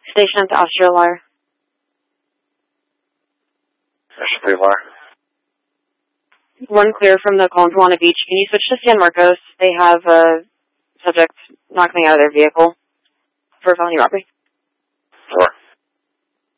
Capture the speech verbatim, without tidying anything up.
Station to Austria-Lar. Austria-Lar. One clear from the Colin Beach. Can you switch to San Marcos? They have a subject not coming out of their vehicle for felony robbery.